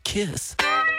kiss.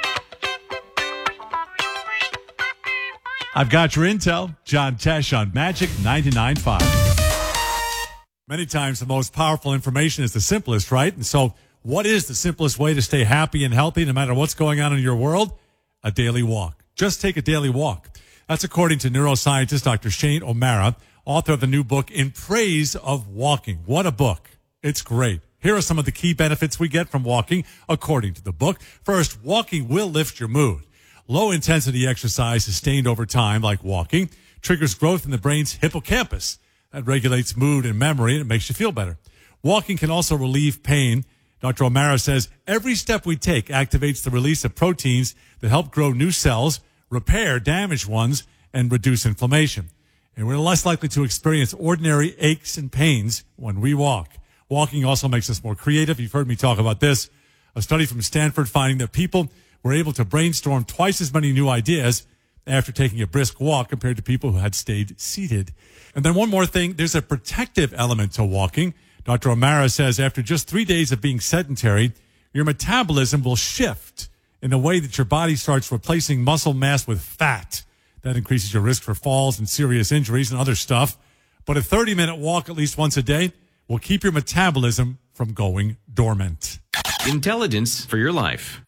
I've got your intel. John Tesh on Magic 99.5. Many times the most powerful information is the simplest, right? And so what is the simplest way to stay happy and healthy no matter what's going on in your world? A daily walk. Just take a daily walk. That's according to neuroscientist Dr. Shane O'Mara, author of the new book, In Praise of Walking. What a book. It's great. Here are some of the key benefits we get from walking, according to the book. First, walking will lift your mood. Low-intensity exercise sustained over time, like walking, triggers growth in the brain's hippocampus. That regulates mood and memory, and it makes you feel better. Walking can also relieve pain. Dr. O'Mara says every step we take activates the release of proteins that help grow new cells, repair damaged ones, and reduce inflammation. And we're less likely to experience ordinary aches and pains when we walk. Walking also makes us more creative. You've heard me talk about this. A study from Stanford finding that people were able to brainstorm twice as many new ideas after taking a brisk walk compared to people who had stayed seated. And then one more thing, there's a protective element to walking. Dr. O'Mara says after just 3 days of being sedentary, your metabolism will shift in a way that your body starts replacing muscle mass with fat. That increases your risk for falls and serious injuries and other stuff. But a 30-minute walk at least once a day will keep your metabolism from going dormant. Intelligence for your life.